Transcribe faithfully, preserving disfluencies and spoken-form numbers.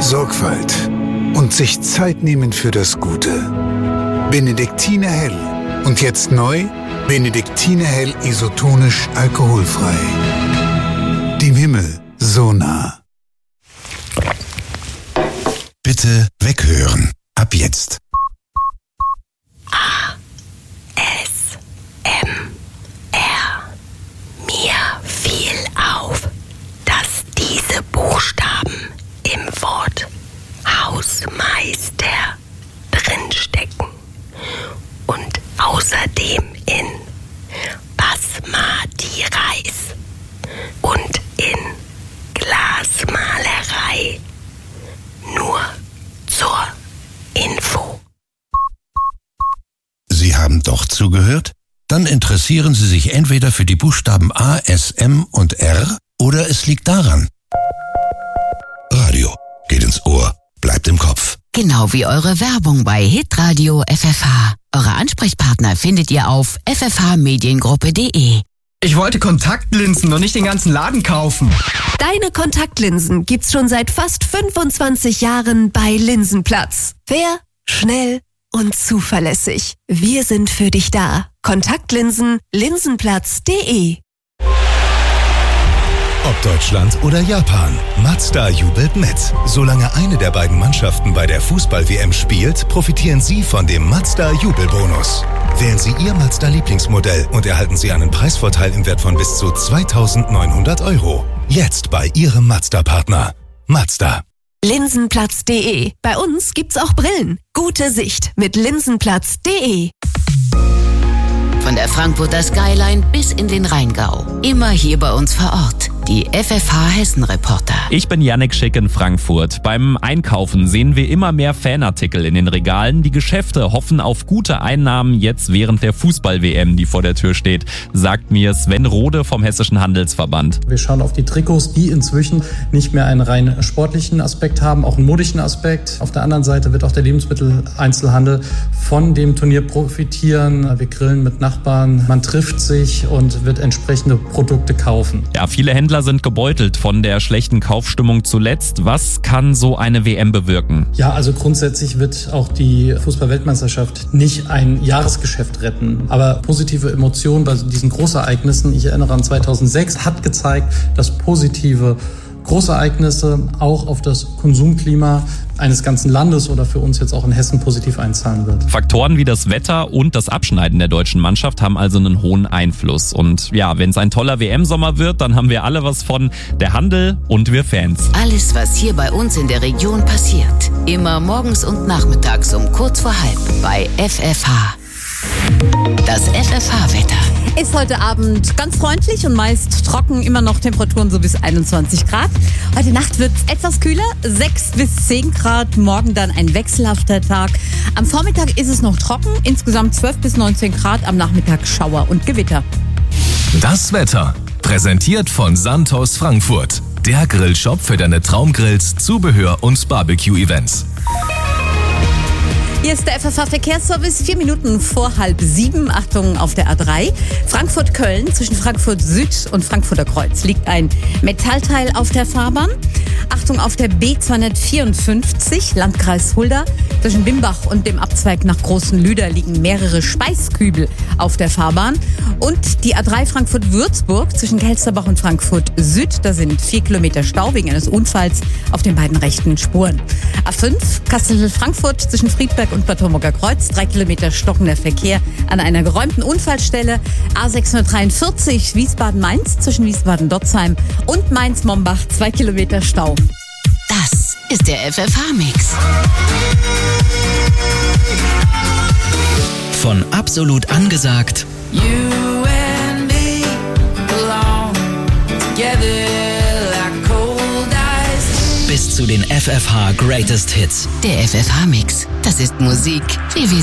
Sorgfalt und sich Zeit nehmen für das Gute. Benediktiner Hell. Und jetzt neu, Benediktiner Hell isotonisch alkoholfrei. Dem Himmel so nah. Bitte weghören. Ab jetzt. A. S. M. R. Mir fiel auf, dass diese Buchstaben im Wort Hausmeister drinstecken und außerdem in Basmati Reis und in Glasmalerei. Nur zur Info. Sie haben doch zugehört? Dann interessieren Sie sich entweder für die Buchstaben A, S, M und R oder es liegt daran. Radio geht ins Ohr, bleibt im Kopf. Genau wie eure Werbung bei Hitradio F F H. Eure Ansprechpartner findet ihr auf f f h mediengruppe punkt de. Ich wollte Kontaktlinsen und nicht den ganzen Laden kaufen. Deine Kontaktlinsen gibt's schon seit fast fünfundzwanzig Jahren bei Linsenplatz. Fair, schnell und zuverlässig. Wir sind für dich da. Kontaktlinsen, linsenplatz punkt de. Ob Deutschland oder Japan, Mazda jubelt mit. Solange eine der beiden Mannschaften bei der Fußball-W M spielt, profitieren Sie von dem Mazda-Jubelbonus. Wählen Sie Ihr Mazda-Lieblingsmodell und erhalten Sie einen Preisvorteil im Wert von bis zu zweitausendneunhundert Euro. Jetzt bei Ihrem Mazda-Partner. Mazda. linsenplatz punkt de. Bei uns gibt's auch Brillen. Gute Sicht mit linsenplatz punkt de. Von der Frankfurter Skyline bis in den Rheingau. Immer hier bei uns vor Ort. Die F F H Hessen-Reporter. Ich bin Yannick Schick in Frankfurt. Beim Einkaufen sehen wir immer mehr Fanartikel in den Regalen. Die Geschäfte hoffen auf gute Einnahmen jetzt während der Fußball-W M, die vor der Tür steht, sagt mir Sven Rode vom Hessischen Handelsverband. Wir schauen auf die Trikots, die inzwischen nicht mehr einen rein sportlichen Aspekt haben, auch einen modischen Aspekt. Auf der anderen Seite wird auch der Lebensmitteleinzelhandel von dem Turnier profitieren. Wir grillen mit Nachbarn, man trifft sich und wird entsprechende Produkte kaufen. Ja, viele Händler sind gebeutelt von der schlechten Kaufstimmung zuletzt. Was kann so eine W M bewirken? Ja, also grundsätzlich wird auch die Fußball-Weltmeisterschaft nicht ein Jahresgeschäft retten. Aber positive Emotionen bei diesen Großereignissen, ich erinnere an zweitausendsechs, hat gezeigt, dass positive Großereignisse auch auf das Konsumklima eines ganzen Landes oder für uns jetzt auch in Hessen positiv einzahlen wird. Faktoren wie das Wetter und das Abschneiden der deutschen Mannschaft haben also einen hohen Einfluss. Und ja, wenn es ein toller W M-Sommer wird, dann haben wir alle was von, der Handel und wir Fans. Alles, was hier bei uns in der Region passiert. Immer morgens und nachmittags um kurz vor halb bei F F H. Das F F H-Wetter. Ist heute Abend ganz freundlich und meist trocken, immer noch Temperaturen so bis einundzwanzig Grad. Heute Nacht wird es etwas kühler, sechs bis zehn Grad, morgen dann ein wechselhafter Tag. Am Vormittag ist es noch trocken, insgesamt zwölf bis neunzehn Grad, am Nachmittag Schauer und Gewitter. Das Wetter, präsentiert von Santos Frankfurt, der Grillshop für deine Traumgrills, Zubehör und Barbecue-Events. Hier ist der F F H-Verkehrsservice, vier Minuten vor halb sieben. Achtung auf der A drei. Frankfurt-Köln, zwischen Frankfurt Süd und Frankfurter Kreuz liegt ein Metallteil auf der Fahrbahn. Achtung auf der B zweihundertvierundfünfzig, Landkreis Fulda. Zwischen Bimbach und dem Abzweig nach Großen Lüder liegen mehrere Speiskübel auf der Fahrbahn. Und die A drei Frankfurt-Würzburg, zwischen Kelsterbach und Frankfurt Süd. Da sind vier Kilometer Stau wegen eines Unfalls auf den beiden rechten Spuren. A fünf, Kassel-Frankfurt, zwischen Friedberg und Bad Homburger Kreuz, drei Kilometer stockender Verkehr an einer geräumten Unfallstelle. A sechshundertdreiundvierzig, Wiesbaden-Mainz, zwischen Wiesbaden-Dotzheim und Mainz-Mombach, zwei Kilometer Stau. Das ist der F F H-Mix. Von absolut angesagt You and me belong together like cold ice. Bis zu den F F H Greatest Hits. Der F F H-Mix, das ist Musik, wie wir